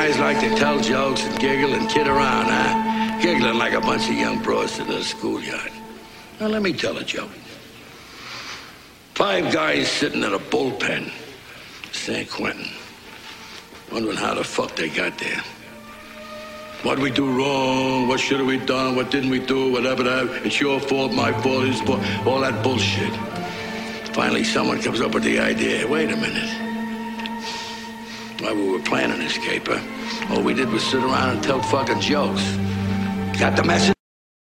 guys like to tell jokes and giggle and kid around, huh? Giggling like a bunch of young bros in the schoolyard. Now, let me tell a joke. 5 guys sitting at a bullpen, San Quentin, wondering how the fuck they got there. What did we do wrong? What should have we done? What didn't we do? Whatever that. It's your fault, my fault, his fault. All that bullshit. Finally, someone comes up with the idea. Wait a minute. While we were planning this caper, all we did was sit around and tell fucking jokes. Got the message?